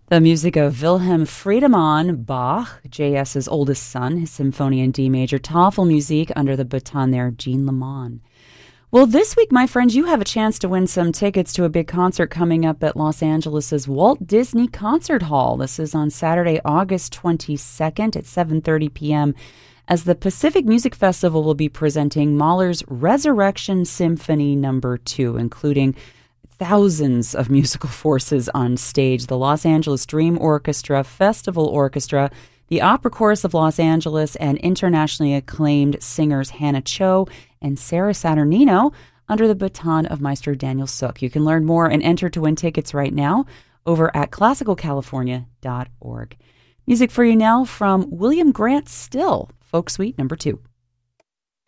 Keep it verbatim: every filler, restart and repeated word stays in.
The music of Wilhelm Friedemann Bach, J S's oldest son, his Symphony in D major, Tafelmusik under the baton there, Jean Lamont. Well, this week, my friends, you have a chance to win some tickets to a big concert coming up at Los Angeles' Walt Disney Concert Hall. This is on Saturday, August twenty-second at seven thirty p.m. as the Pacific Music Festival will be presenting Mahler's Resurrection Symphony Number two, including thousands of musical forces on stage. The Los Angeles Dream Orchestra, Festival Orchestra, the Opera Chorus of Los Angeles, and internationally acclaimed singers Hannah Cho and Sarah Saturnino under the baton of Maestro Daniel Sook. You can learn more and enter to win tickets right now over at classical california dot org. Music for you now from William Grant Still, Folk Suite number two.